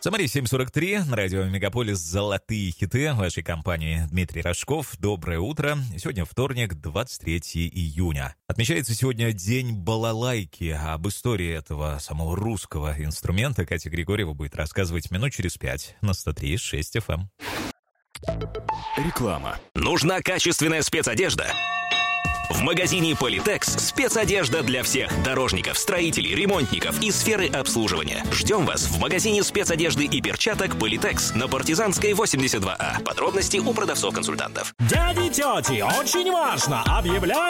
Самаре 7:43, на радио Мегаполис «Золотые хиты» вашей компании Дмитрий Рожков. Доброе утро. Сегодня вторник, 23 июня. Отмечается сегодня День балалайки. Об истории этого самого русского инструмента Катя Григорьева будет рассказывать минут через 5 на 103.6 FM. Реклама. Нужна качественная спецодежда? В магазине Polytex спецодежда для всех дорожников, строителей, ремонтников и сферы обслуживания. Ждем вас в магазине спецодежды и перчаток Polytex на Партизанской 82А. Подробности у продавцов-консультантов. Дяди, тети, очень важно! Объявляю